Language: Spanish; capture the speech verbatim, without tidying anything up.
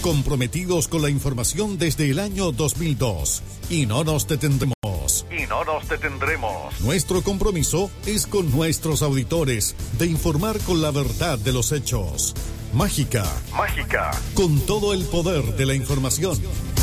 comprometidos con la información desde el año dos mil dos y no nos detendremos. Y no nos detendremos. Nuestro compromiso es con nuestros auditores de informar con la verdad de los hechos. Mágica. Mágica. Con todo el poder de la información.